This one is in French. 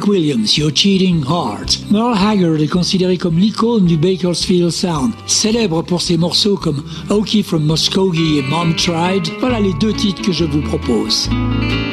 Hank Williams, You're Cheating Heart. Merle Haggard est considéré comme l'icône du Bakersfield Sound, célèbre pour ses morceaux comme Okie from Muskogee et Mom Tried. Voilà les deux titres que je vous propose.